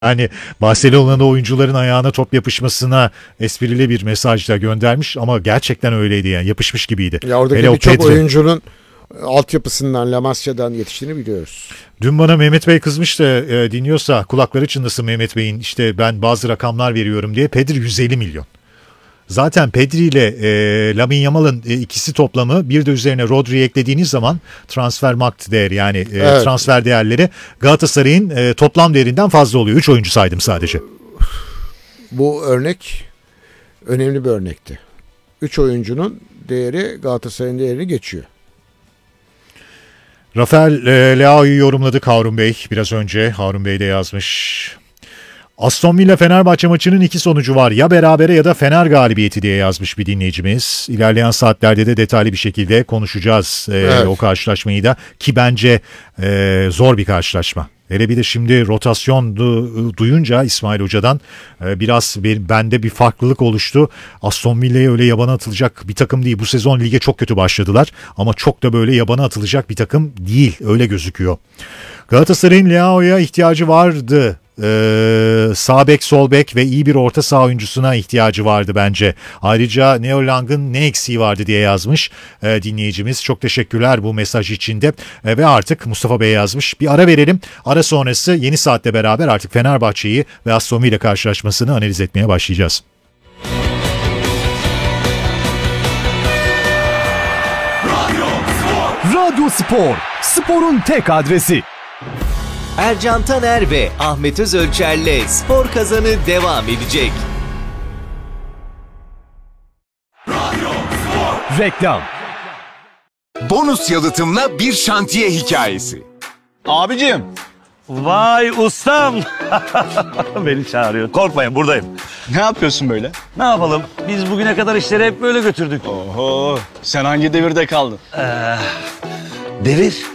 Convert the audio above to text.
Yani Barcelona'da oyuncuların ayağına top yapışmasına esprili bir mesaj da göndermiş ama gerçekten öyleydi yani yapışmış gibiydi. Ya oradaki birçok oyuncunun altyapısından, La Masia'dan yetiştiğini biliyoruz. Dün bana Mehmet Bey kızmış da dinliyorsa kulakları çınlasın Mehmet Bey'in, işte ben bazı rakamlar veriyorum diye. Pedri 150 milyon. Zaten Pedri ile Lamine Yamal'ın ikisi toplamı, bir de üzerine Rodri'yi eklediğiniz zaman transfer markt değeri, yani evet, transfer değerleri Galatasaray'ın toplam değerinden fazla oluyor. 3 oyuncu saydım sadece. Bu örnek önemli bir örnekti. 3 oyuncunun değeri Galatasaray'ın değerini geçiyor. Rafael Leao'yu yorumladık Harun Bey biraz önce. Harun Bey de yazmış. Aston Villa Fenerbahçe maçının 2 sonucu var. Ya berabere ya da Fener galibiyeti diye yazmış bir dinleyicimiz. İlerleyen saatlerde de detaylı bir şekilde konuşacağız evet, o karşılaşmayı da. Ki bence zor bir karşılaşma. Hele bir de şimdi rotasyon duyunca İsmail Hoca'dan biraz bende bir farklılık oluştu. Aston Villa'ya öyle yabana atılacak bir takım değil. Bu sezon lige çok kötü başladılar ama çok da böyle yabana atılacak bir takım değil. Öyle gözüküyor. Galatasaray'ın Leao'ya ihtiyacı vardı. Sağ bek, sol bek ve iyi bir orta saha oyuncusuna ihtiyacı vardı bence. Ayrıca Neo Lang'ın ne eksiği vardı diye yazmış dinleyicimiz. Çok teşekkürler bu mesaj için de. Ve artık Mustafa Bey yazmış. Bir ara verelim. Ara sonrası Yeni Saat'le beraber artık Fenerbahçe'yi ve Aston Villa karşılaşmasını analiz etmeye başlayacağız. Radyo Spor, sporun tek adresi. Ercan Taner ve Ahmet Özölçer'le Spor Kazanı devam edecek. Reklam. Bonus yalıtımla bir şantiye hikayesi. Abicim. Vay ustam. Beni çağırıyor. Korkmayın, buradayım. Ne yapıyorsun böyle? Ne yapalım? Biz bugüne kadar işleri hep böyle götürdük. Oho. Sen hangi devirde kaldın? Devir.